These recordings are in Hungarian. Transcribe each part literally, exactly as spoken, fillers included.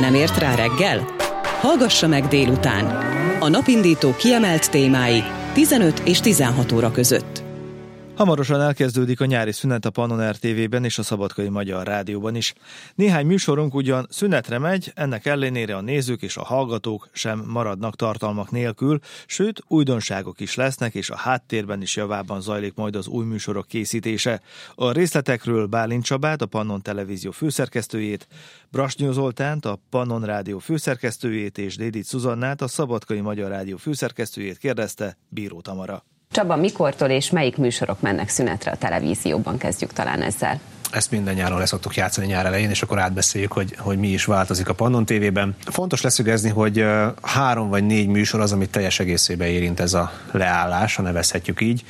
Nem ért rá reggel? Hallgassa meg délután. A napindító kiemelt témái tizenöt és tizenhat óra között. Hamarosan elkezdődik a nyári szünet a Pannon er té vében és a Szabadkai Magyar Rádióban is. Néhány műsorunk ugyan szünetre megy, ennek ellenére a nézők és a hallgatók sem maradnak tartalmak nélkül, sőt újdonságok is lesznek, és a háttérben is javában zajlik majd az új műsorok készítése. A részletekről Bálint Csabát, a Pannon Televízió főszerkesztőjét, Brasnyó Zoltánt, a Pannon Rádió főszerkesztőjét és Dédit Zuzannát, a Szabadkai Magyar Rádió főszerkesztőjét kérdezte Bíró Tamara. Csaba, mikortól és melyik műsorok mennek szünetre a televízióban? Kezdjük talán ezzel. Ezt minden nyáron leszoktuk játszani nyár elején, és akkor átbeszéljük, hogy, hogy mi is változik a Pannon té vében. Fontos leszögezni, hogy három vagy négy műsor az, amit teljes egészében érint ez a leállás, ha nevezhetjük így.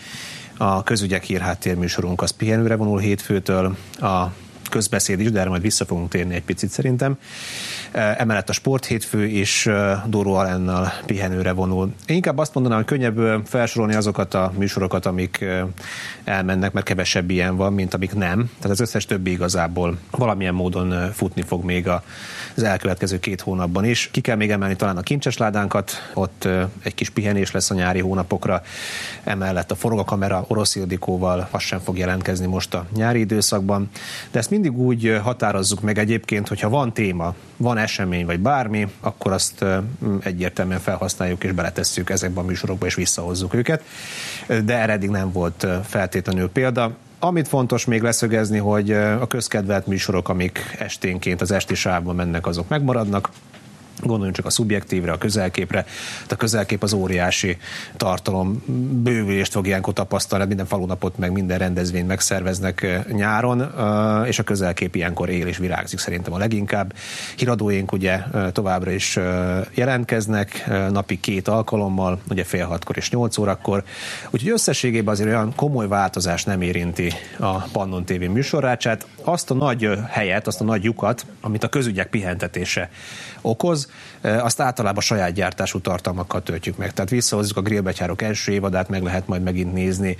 A közügyek hírháttér műsorunk az pihenőre vonul hétfőtől, a közbeszéd is, de erre majd vissza fogunk térni egy picit szerintem. Emellett a sporthétfő is Dóró Alennal pihenőre vonul. Én inkább azt mondanám, hogy könnyebb felsorolni azokat a műsorokat, amik elmennek, mert kevesebb ilyen van, mint amik nem. Tehát az összes többi igazából valamilyen módon futni fog még az elkövetkező két hónapban is. Ki kell még emelni talán a Kincsesládánkat, ott egy kis pihenés lesz a nyári hónapokra. Emellett a Forgakamera Orosz Ildikóval, az sem fog jelentkezni most a nyári időszakban. De ezt mindig úgy határozzuk meg egyébként, hogyha van téma, van esemény vagy bármi, akkor azt egyértelműen felhasználjuk és beletesszük ezekbe a műsorokba és visszahozzuk őket. De erre eddig nem volt feltétlenül példa. Amit fontos még leszögezni, hogy a közkedvelt műsorok, amik esténként az esti sávban mennek, azok megmaradnak. Gondoljunk csak a Szubjektívre, a Közelképre. A Közelkép az óriási tartalom bővülést fog ilyenkor tapasztalni, minden falunapot meg minden rendezvényt megszerveznek nyáron, és a Közelkép ilyenkor él és virágzik szerintem a leginkább. Híradóink ugye továbbra is jelentkeznek, napi két alkalommal, ugye fél hatkor és nyolc órakor. Úgyhogy összességében azért olyan komoly változás nem érinti a Pannon té vé műsorrácsát. Azt a nagy helyet, azt a nagy lyukat, amit a közügyek pihentetése okoz, azt általában saját gyártású tartalmakkal töltjük meg. Tehát visszahozzuk a Grillbetyárok első évadát, meg lehet majd megint nézni.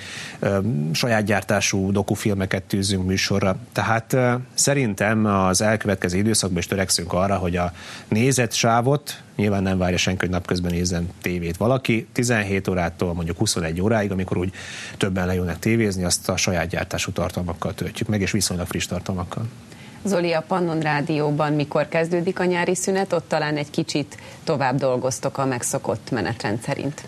Saját gyártású dokufilmeket tűzünk műsorra. Tehát szerintem az elkövetkező időszakban is törekszünk arra, hogy a nézett sávot, nyilván nem várja senki, hogy napközben nézzen tévét valaki, tizenhét órától mondjuk huszonegy óráig, amikor úgy többen leülnek tévézni, azt a saját gyártású tartalmakkal töltjük meg, és viszonylag friss tartalmakkal. Zoli, a Pannon Rádióban mikor kezdődik a nyári szünet? Ott talán egy kicsit tovább dolgoztok a megszokott menetrend szerint.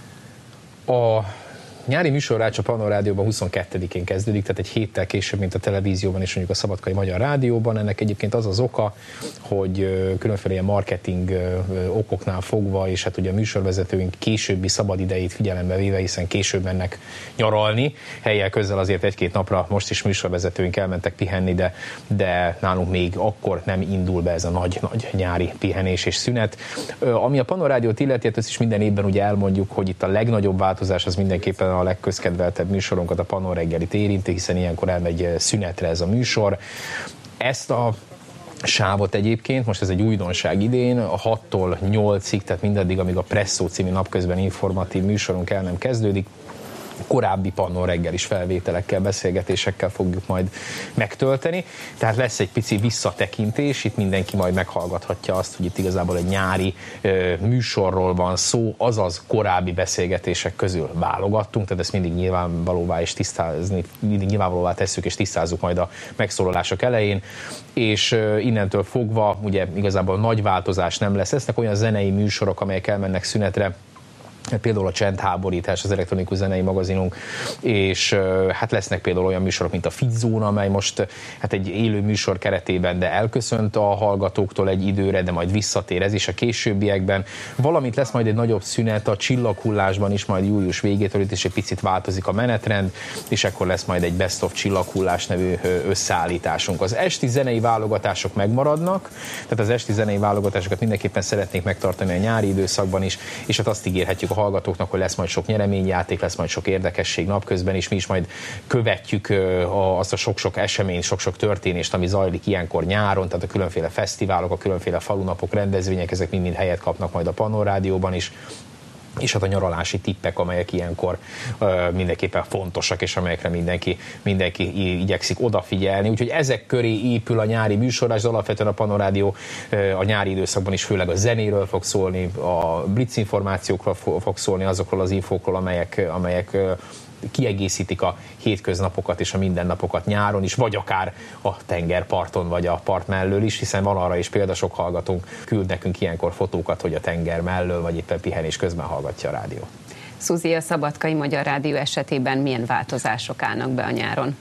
A nyári műsorrács a Pannon Rádióban huszonkettedikén kezdődik, tehát egy héttel később, mint a televízióban és mondjuk a Szabadkai Magyar Rádióban. Ennek egyébként az az oka, hogy különféle ilyen marketing okoknál fogva, és hát ugye a műsorvezetőink későbbi szabadidejét figyelembe véve, hiszen később mennek nyaralni, helyjel közel azért egy-két napra most is műsorvezetőink elmentek pihenni, de, de nálunk még akkor nem indul be ez a nagy-nagy nyári pihenés és szünet. Ami a Pannon Rádiót illeti, ezt is minden évben ugye elmondjuk, hogy itt a legnagyobb változás az mindenképpen a legközkedveltebb műsorunkat, a Pannon reggelit érinti, hiszen ilyenkor elmegy szünetre ez a műsor. Ezt a sávot egyébként, most ez egy újdonság idén, a hattól nyolcig, tehát mindaddig, amíg a Presszó című napközben informatív műsorunk el nem kezdődik, korábbi Pannon reggelis felvételekkel, beszélgetésekkel fogjuk majd megtölteni. Tehát lesz egy pici visszatekintés, itt mindenki majd meghallgathatja azt, hogy itt igazából egy nyári ö, műsorról van szó, azaz korábbi beszélgetések közül válogattunk, tehát ezt mindig nyilvánvalóvá és tisztázni, mindig nyilvánvalóvá tesszük és tisztázzuk majd a megszólalások elején, és ö, innentől fogva ugye igazából nagy változás nem lesz. Lesznek olyan zenei műsorok, amelyek elmennek szünetre, például a Csendháborítás, az elektronikus zenei magazinunk, és hát lesznek például olyan műsorok, mint a Fitzóna, amely most hát egy élő műsor keretében, de elköszönt a hallgatóktól egy időre, de majd visszatér ez is a későbbiekben. Valamint lesz majd egy nagyobb szünet a Csillaghullásban is, majd július végétől itt is egy picit változik a menetrend, és ekkor lesz majd egy Best of Csillaghullás nevű összeállításunk. Az esti zenei válogatások megmaradnak, tehát az esti zenei válogatásokat mindenképpen szeretnék megtartani a nyári időszakban is, és hát azt ígérhetjük a hallgatóknak, hogy lesz majd sok nyereményjáték, lesz majd sok érdekesség napközben, és mi is majd követjük azt a sok-sok eseményt, sok-sok történést, ami zajlik ilyenkor nyáron, tehát a különféle fesztiválok, a különféle falunapok, rendezvények, ezek mind-mind helyet kapnak majd a Pannon Rádióban is. és hát a nyaralási tippek, amelyek ilyenkor uh, mindenképpen fontosak, és amelyekre mindenki, mindenki igyekszik odafigyelni. Úgyhogy ezek köré épül a nyári műsorás, de alapvetően a Pannon Rádió uh, a nyári időszakban is főleg a zenéről fog szólni, a blitz információkról fog szólni, azokról az infókról, amelyek, amelyek uh, kiegészítik a hétköznapokat és a mindennapokat nyáron is, vagy akár a tengerparton, vagy a part mellől is, hiszen van arra is példa, sok hallgatónk küld nekünk ilyenkor fotókat, hogy a tenger mellől, vagy éppen pihenés közben hallgatja a rádiót. Szuzi, a Szabadkai Magyar Rádió esetében milyen változások állnak be a nyáron?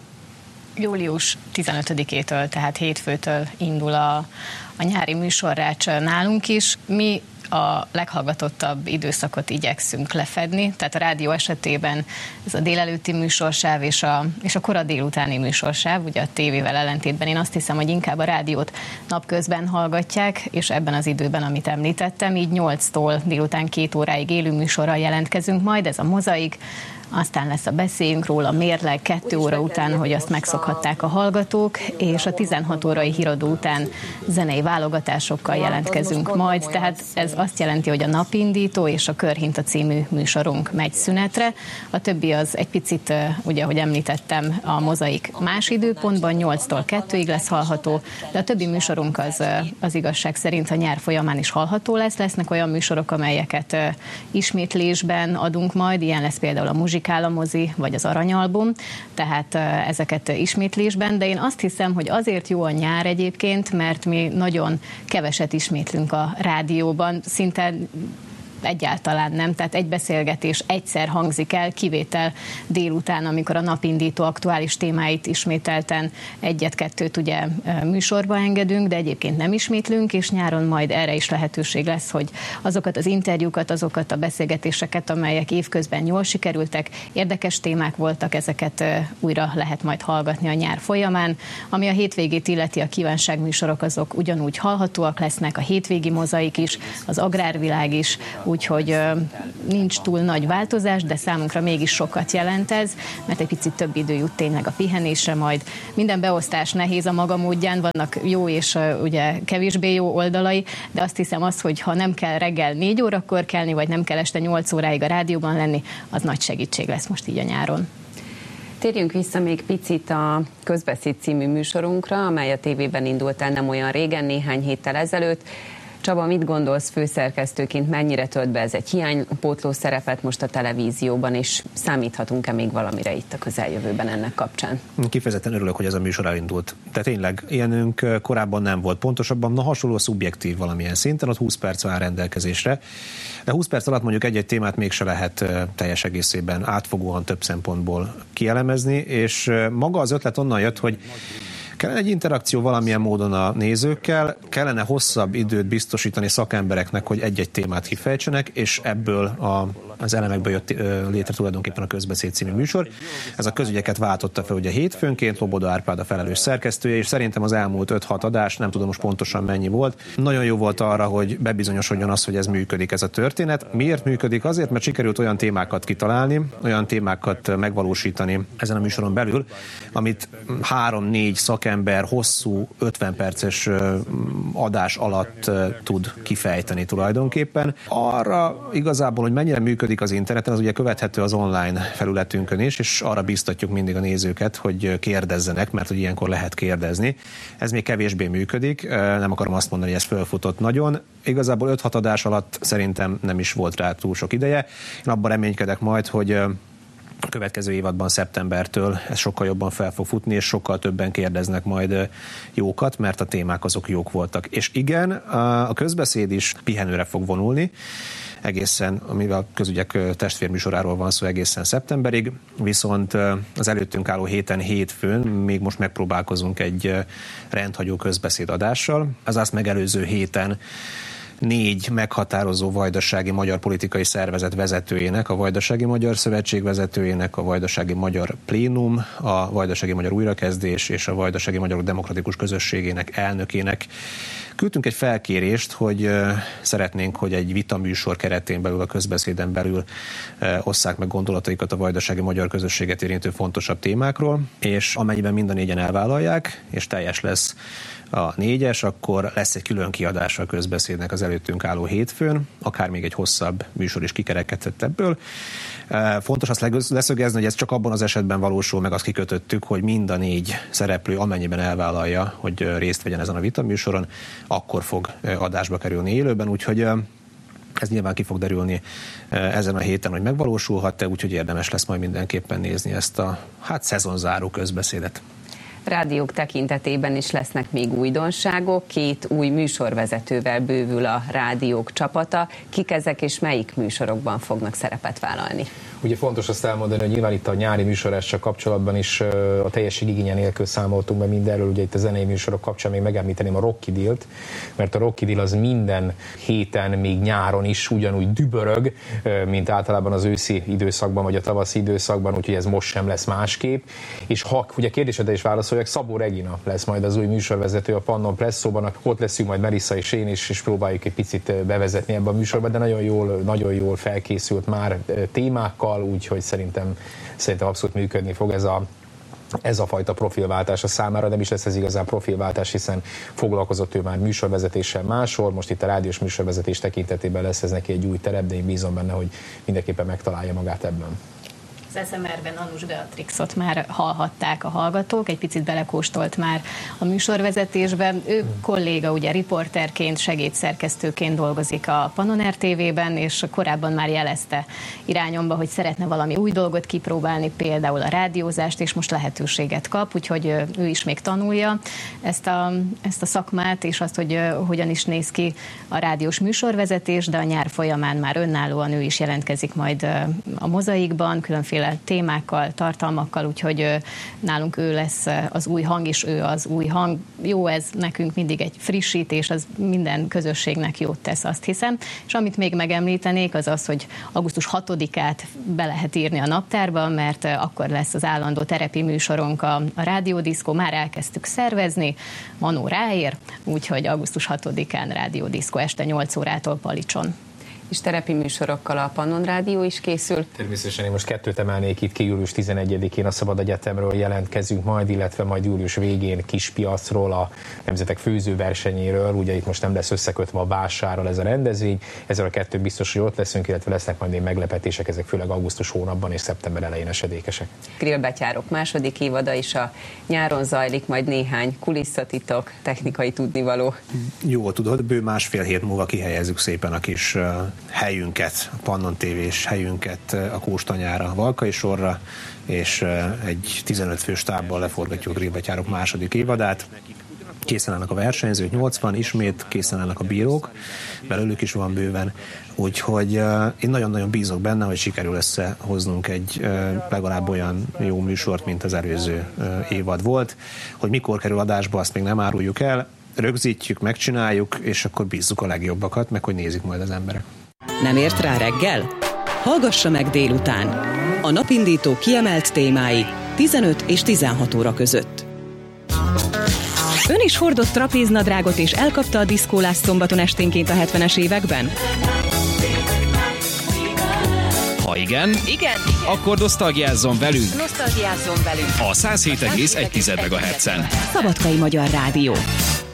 július tizenötödikétől, tehát hétfőtől indul a, a nyári műsorrács nálunk is. Mi a leghallgatottabb időszakot igyekszünk lefedni, tehát a rádió esetében ez a délelőtti műsorsáv és a, és a kora délutáni műsorsáv, ugye a tévével ellentétben én azt hiszem, hogy inkább a rádiót napközben hallgatják, és ebben az időben, amit említettem, így nyolctól délután két óráig élő műsorral jelentkezünk majd, ez a Mozaik, aztán lesz a Beszéljünk róla, mérleg kettő óra után, hogy azt megszokhatták a hallgatók, és a tizenhat órai híradó után zenei válogatásokkal jelentkezünk majd, tehát ez azt jelenti, hogy a Napindító és a Körhinta című műsorunk megy szünetre, a többi az egy picit, ugye, ahogy említettem, a Mozaik más időpontban, nyolctól kettőig lesz hallható, de a többi műsorunk az, az igazság szerint a nyár folyamán is hallható lesz, lesznek olyan műsorok, amelyeket ismétlésben adunk majd, ilyen lesz például a Muzsikál a mozi, vagy az Aranyalbum, tehát ezeket ismétlésben, de én azt hiszem, hogy azért jó a nyár egyébként, mert mi nagyon keveset ismétlünk a rádióban, szinte egyáltalán nem, tehát egy beszélgetés egyszer hangzik el, kivétel délután, amikor a Napindító aktuális témáit ismételten egyet-kettőt ugye műsorba engedünk, de egyébként nem ismétlünk, és nyáron majd erre is lehetőség lesz, hogy azokat az interjúkat, azokat a beszélgetéseket, amelyek évközben jól sikerültek, érdekes témák voltak, ezeket újra lehet majd hallgatni a nyár folyamán. Ami a hétvégét illeti, a kívánságműsorok azok ugyanúgy hallhatóak lesznek, a hétvégi Mozaik is, az Agrárvilág is, úgyhogy nincs túl nagy változás, de számunkra mégis sokat jelent ez, mert egy picit több idő jut tényleg a pihenésre majd. Minden beosztás nehéz a maga módján, vannak jó és ugye kevésbé jó oldalai, de azt hiszem az, hogy ha nem kell reggel négy órakor kelni, vagy nem kell este nyolc óráig a rádióban lenni, az nagy segítség lesz most így a nyáron. Térjünk vissza még picit a Közbeszéd című műsorunkra, amely a tévében indult el nem olyan régen, néhány héttel ezelőtt. Csaba, mit gondolsz főszerkesztőként, mennyire tölt be ez egy hiánypótló szerepet most a televízióban, és számíthatunk-e még valamire itt a közeljövőben ennek kapcsán? Kifejezetten örülök, hogy ez a műsor elindult. De tényleg, ilyenünk korábban nem volt. Pontosabban, na hasonló szubjektív valamilyen szinten, ott húsz perc áll rendelkezésre. De húsz perc alatt mondjuk egy-egy témát mégse lehet teljes egészében átfogóan több szempontból kielemezni, és maga az ötlet onnan jött, hogy kellene egy interakció valamilyen módon a nézőkkel, kellene hosszabb időt biztosítani szakembereknek, hogy egy-egy témát kifejtsenek, és ebből a, az elemekből jött létre tulajdonképpen a Közbeszéd című műsor. Ez a közügyeket váltotta fel ugye hétfőnként, Loboda Árpád a felelős szerkesztője, és szerintem az elmúlt öt-hat adás, nem tudom most pontosan mennyi volt, nagyon jó volt arra, hogy bebizonyosodjon az, hogy ez működik, ez a történet. Miért működik? Azért, mert sikerült olyan témákat kitalálni, olyan témákat megvalósítani ezen a műsoron belül, amit három-négy szakember ember hosszú ötven perces adás alatt tud kifejteni tulajdonképpen. Arra igazából, hogy mennyire működik az interneten, az ugye követhető az online felületünkön is, és arra biztatjuk mindig a nézőket, hogy kérdezzenek, mert hogy ilyenkor lehet kérdezni. Ez még kevésbé működik, nem akarom azt mondani, hogy ez fölfutott nagyon. Igazából öt-hat adás alatt szerintem nem is volt rá túl sok ideje. Én abban reménykedek majd, hogy a következő évadban, szeptembertől ez sokkal jobban fel fog futni, és sokkal többen kérdeznek majd jókat, mert a témák azok jók voltak. És igen, a Közbeszéd is pihenőre fog vonulni, egészen, amivel a közügyek testvérműsoráról van szó, egészen szeptemberig, viszont az előttünk álló héten, hétfőn még most megpróbálkozunk egy rendhagyó közbeszéd adással. Az azt megelőző héten négy meghatározó vajdasági magyar politikai szervezet vezetőjének, a Vajdasági Magyar Szövetség vezetőjének, a Vajdasági Magyar Plénum, a Vajdasági Magyar Újrakezdés és a Vajdasági Magyarok Demokratikus Közösségének elnökének küldtünk egy felkérést, hogy szeretnénk, hogy egy vitaműsor keretén belül, a Közbeszéden belül osszák meg gondolataikat a vajdasági magyar közösséget érintő fontosabb témákról, és amennyiben mind a négyen elvállalják, és teljes lesz a négyes, akkor lesz egy külön kiadása a közbeszédnek az előttünk álló hétfőn, akár még egy hosszabb műsor is kikerekedett ebből. Fontos azt leszögezni, hogy ez csak abban az esetben valósul meg, azt kikötöttük, hogy mind a négy szereplő amennyiben elvállalja, hogy részt vegyen ezen a vitaműsoron, akkor fog adásba kerülni élőben, úgyhogy ez nyilván ki fog derülni ezen a héten, hogy megvalósulhat-e, úgyhogy érdemes lesz majd mindenképpen nézni ezt a hát szezonzáró közbeszédet. Rádiók tekintetében is lesznek még újdonságok, két új műsorvezetővel bővül a rádiók csapata. Kik ezek és melyik műsorokban fognak szerepet vállalni? Ugye fontos azt elmondani, hogy nyilván itt a nyári műsorrással kapcsolatban is a teljesség igénye nélkül számoltunk be mindenről, ugye itt a zenei műsorok kapcsán még megemlíteném a Rocky Dealt, mert a Rocky Deal az minden héten, még nyáron is ugyanúgy dübörög, mint általában az őszi időszakban, vagy a tavaszi időszakban, úgyhogy ez most sem lesz másképp. És ha ugye kérdésedre is válaszoljak, Szabó Regina lesz majd az új műsorvezető a Pannon Presszóban, ott leszünk majd Melissa és én is, és próbáljuk egy picit bevezetni ebbe a műsorba, de nagyon jól, nagyon jól felkészült már témákkal, úgyhogy szerintem, szerintem abszolút működni fog ez a, ez a fajta profilváltás a számára. Nem is lesz ez igazán profilváltás, hiszen foglalkozott ő már műsorvezetéssel máshol, most itt a rádiós műsorvezetés tekintetében lesz ez neki egy új terep, de én bízom benne, hogy mindenképpen megtalálja magát ebben. Az es em er-ben Anus Beatrixot már hallhatták a hallgatók, egy picit belekóstolt már a műsorvezetésben. Ő kolléga, ugye riporterként, segédszerkesztőként dolgozik a Pannon er té vében, és korábban már jelezte irányomba, hogy szeretne valami új dolgot kipróbálni, például a rádiózást, és most lehetőséget kap, úgyhogy ő is még tanulja ezt a, ezt a szakmát, és azt, hogy hogyan is néz ki a rádiós műsorvezetés, de a nyár folyamán már önállóan ő is jelentkezik majd a Mozaikban, különféle témákkal, tartalmakkal, úgyhogy nálunk ő lesz az új hang, és ő az új hang. Jó, ez nekünk mindig egy frissítés, az minden közösségnek jót tesz, azt hiszem. És amit még megemlítenék, az az, hogy augusztus hatodikát be lehet írni a naptárba, mert akkor lesz az állandó terepi műsorunk a, a Rádiódiszkó. Már elkezdtük szervezni, Manó ráér, úgyhogy augusztus hatodikán Rádiódiszkó este nyolc órától Palicson. És terepi műsorokkal a Pannon Rádió is készül. Természetesen én most kettőt emelnék itt ki, július tizenegyedikén a Szabad Egyetemről jelentkezünk majd, illetve majd július végén Kispiacról, a Nemzetek Főzőversenyéről, ugye itt most nem lesz összekötve a vásárral ez a rendezvény, ezzel a kettő biztos, hogy ott leszünk, illetve lesznek majd még meglepetések, ezek főleg augusztus hónapban és szeptember elején esedékesek. Grillbetyárok második évada is a nyáron zajlik, majd néhány kulisszatitok, technikai tudnivaló. Jól tudod, bő másfél hét múlva kihelyezzük szépen a kis helyünket, a Pannon té vés helyünket a Kóstanyára, Valkai sorra, és egy tizenöt fős tábbal leforgatjuk a Grillbetyárok második évadát. Készen állnak a versenyzők, nyolcvan, ismét készen állnak a bírók, belőlük is van bőven, úgyhogy uh, én nagyon-nagyon bízok benne, hogy sikerül összehoznunk egy uh, legalább olyan jó műsort, mint az előző uh, évad volt. Hogy mikor kerül adásba, azt még nem áruljuk el, rögzítjük, megcsináljuk, és akkor bízzuk a legjobbakat, meg hogy nézik majd az emberek. Nem ért rá reggel? Hallgassa meg délután. A napindító kiemelt témái tizenöt és tizenhat óra között. Ön is hordott trapéznadrágot és elkapta a diszkólást szombaton esténként a hetvenes években? Ha igen, Igen, akkor nosztalgiázzon velünk nosztalgiázzon velünk a száz hét egész egy megahertzen. Szabadkai Magyar Rádió.